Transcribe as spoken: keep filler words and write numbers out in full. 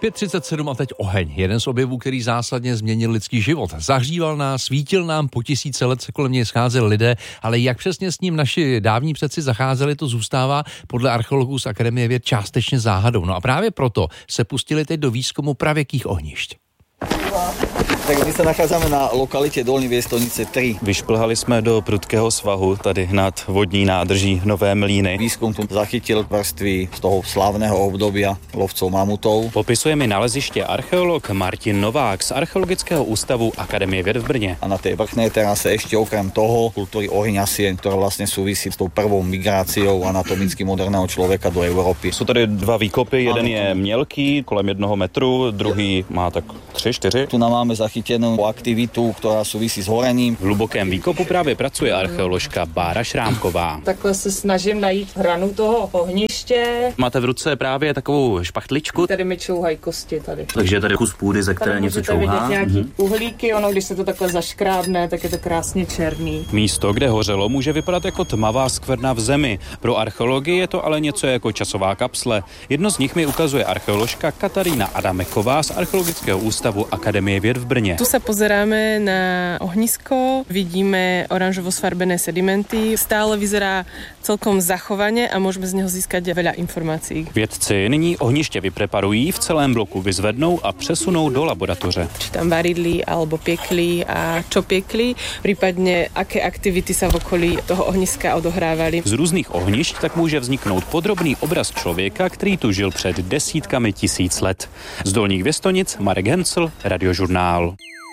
pět třicet sedm a teď oheň. Jeden z objevů, který zásadně změnil lidský život. Zahříval nás, svítil nám, po tisíce let se kolem něj scházeli lidé, ale jak přesně s ním naši dávní předci zacházeli, to zůstává podle archeologů z Akademie věd částečně záhadou. No a právě proto se pustili teď do výzkumu pravěkých ohnišť. Tak my se nacházíme na lokalitě Dolní Věstonice tři. Vyšplhali jsme do prudkého svahu tady nad vodní nádrží Nové Mlýny. Výzkum tu zachytil vrstvy z toho slávného obdobia lovcov mamutov. Popisuje mi naleziště archeolog Martin Novák z Archeologického ústavu Akademie věd v Brně. A na té vrchné terase ešte okrem toho kultúry ohňasien, ktorá vlastne súvisí s tou prvou migráciou anatomicky moderného člověka do Evropy. Jsou tady dva výkopy, jeden je mělký, kolem jednoho metru, druhý má tak tři, čtyři. Tu nám máme zachytenú aktivitu, ktorá súvisí s horením. V hlubokém výkopu právě pracuje archeoložka Bára Šrámková. Takhle se snažím najít hranu toho ohniště. Máte v ruce právě takovou špachtličku. Tady mi čouhají kosti tady. Takže tady kus půdy, ze které něco čouhá. Tady můžete vidět nějaký mm-hmm. uhlíky, ono když se to takhle zaškrábne, tak je to krásně černý. Místo, kde hořelo, může vypadat jako tmavá skvrna v zemi. Pro archeologii je to ale něco jako časová kapsle. Jedno z nich mi ukazuje archeoložka Katarína Adameková z Archeologického ústavu Akademie věd v Brně. Tu sa pozeráme na ohnisko, vidíme oranžovo sfarbené sedimenty, stále vyzerá celkom zachovane a môžeme z neho získať veľa informácií. Vědci nyní ohniště vypreparují, v celém bloku vyzvednou a přesunou do laboratoře. Či tam varidli alebo piekli a čo piekli, prípadne aké aktivity sa v okolí toho ohniska odohrávali. Z různých ohnišť tak může vzniknout podrobný obraz člověka, který tu žil před desítkami tisíc let. Z Dolních Věstonic Marek Hencl, Radiožurnál.